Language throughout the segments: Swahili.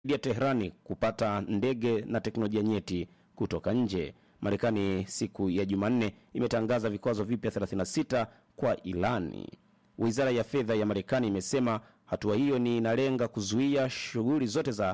ya Teherani kupata ndege na teknolojia nyeti kutoka nje. Marekani siku ya Jumanne imetangaza vikwazo vipya 36 kwa Irani. Wizara ya fedha ya Marekani imesema hatua hiyo ni inalenga kuzuia shughuli zote za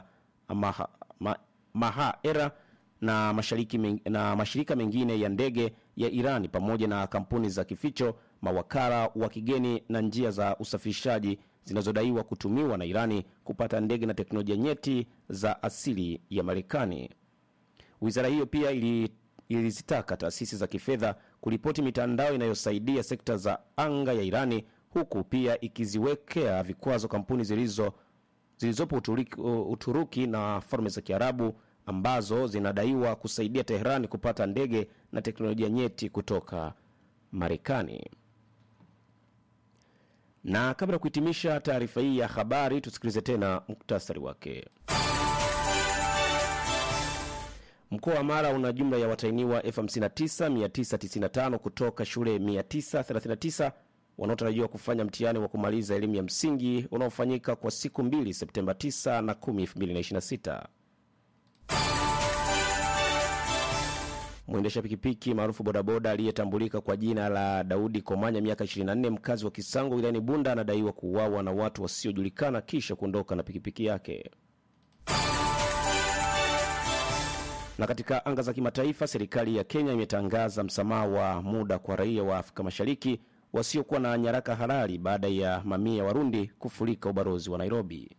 Mahaera na mashirika mengine ya ndege ya Irani pamoja na kampuni za kificho, mawakala wa kigeni na njia za usafirishaji zinazodaiwa kutumiwa na Irani kupata ndege na teknolojia nyeti za asili ya Marekani. Wizara hiyo pia ilizitaka taasisi za kifedha kuripoti mitandao inayosaidia sekta za anga ya Irani, huku pia ikiziwekea vikwazo kampuni zilizopo Uturuki na Falme za Kiarabu ambazo zinadaiwa kusaidia Teherani kupata ndege na teknolojia nyeti kutoka Marekani. Na kabla ya kuhitimisha taarifa hii ya habari, tusikilize tena muktasari wake. Mkoa wa Mara una jumla ya watahiniwa 59,995 kutoka shule 939 wanaotarajiwa kufanya mtihani wa kumaliza elimu ya msingi unaofanyika kwa siku 2 Septemba 9 na 10, 2026. Mwendesha pikipiki maarufu bodaboda aliyetambulika kwa jina la Daudi Komanya, miaka 24, mkazi wa Kisango wilayani Bunda, anadaiwa kuuawa na watu wasiojulikana kisha kuondoka na pikipiki yake. Na katika anga za kimataifa, serikali ya Kenya imetangaza msamaha wa muda kwa raia wa Afrika Mashariki wasiokuwa na nyaraka halali baada ya mamia Warundi kufurika ubalozi wa Nairobi.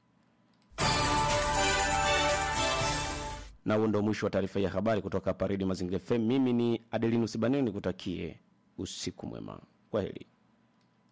Na huo ndio mwisho wa taarifa ya habari kutoka Radio Mazingira FM. Mimi ni Adelinus Baneni, nikutakie usiku mwema. Kwaheri.